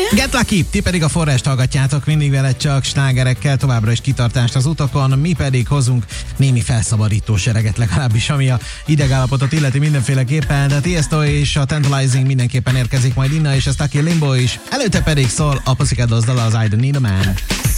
Get Lucky, ti pedig a Forrást hallgatjátok, mindig veled csak slágerekkel, továbbra is kitartást az utakon, mi pedig hozunk némi felszabadító sereget, legalábbis ami a idegállapotot illeti mindenféleképpen, de Tiesto és a Tantalizing mindenképpen érkezik majd innen, és a Stucky Limbo is, előtte pedig szól a Pussycat Dolls dala, az I Don't Need a Man.